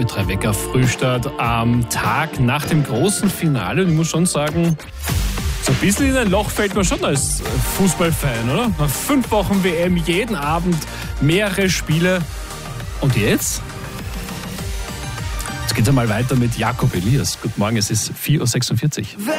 André Wecker Frühstart am Tag nach dem großen Finale. Und ich muss schon sagen, so ein bisschen in ein Loch fällt man schon als Fußballfan, oder? Nach 5 Wochen WM, jeden Abend mehrere Spiele. Und jetzt? Jetzt geht's einmal weiter mit Jakob Elias. Guten Morgen, es ist 4.46 Uhr.